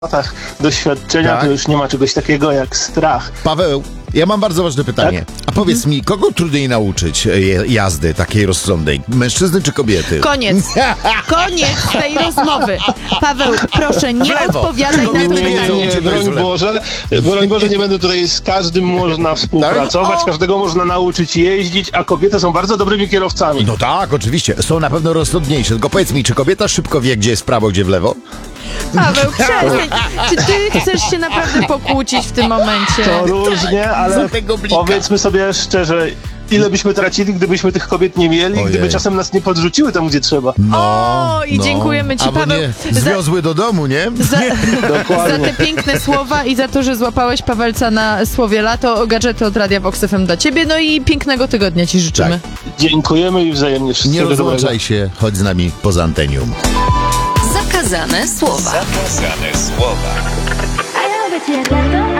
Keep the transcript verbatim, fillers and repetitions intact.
latach doświadczenia, Tak? to już nie ma czegoś takiego jak strach. Paweł, ja mam bardzo ważne pytanie. Tak? A powiedz mi, kogo trudniej nauczyć e, jazdy takiej rozsądnej? Mężczyzny czy kobiety? Koniec. Koniec tej rozmowy. Paweł, proszę, nie lewo. odpowiadaj na to Nie, nie, Nie, pytanie. nie, nie, broń Boże, broń Boże, nie będę tutaj z każdym można współpracować, O! każdego można nauczyć jeździć, a kobiety są bardzo dobrymi kierowcami. No tak, oczywiście. Są na pewno rozsądniejsze. Tylko powiedz mi, czy kobieta szybko wie, gdzie jest w prawo, gdzie w lewo? Paweł, przestań. Czy ty chcesz się naprawdę pokłócić w tym momencie? To różnie, ale za tego blika. powiedzmy sobie szczerze, ile byśmy tracili, gdybyśmy tych kobiet nie mieli, Ojej. gdyby czasem nas nie podrzuciły tam, gdzie trzeba. No, O, i dziękujemy ci, Albo Paweł, nie, za- zwiozły do domu, nie? Za, za Dokładnie. te piękne słowa i za to, że złapałeś Pawelca na słowie lato, gadżety od Radia Vox F M dla ciebie, no i pięknego tygodnia ci życzymy. Tak. Dziękujemy i wzajemnie Nie wszystkiego dobrego. rozłączaj się, chodź z nami poza antenium. Zakazane słowa. Zakazane słowa. I love it, yeah,